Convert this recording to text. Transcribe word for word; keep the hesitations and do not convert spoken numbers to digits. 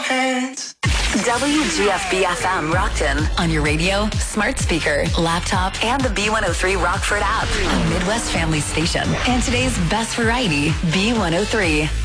hands. W G F B F M Rockton on your radio, smart speaker, laptop, and the B one oh three Rockford app. A Midwest family station. And today's best variety, B one oh three.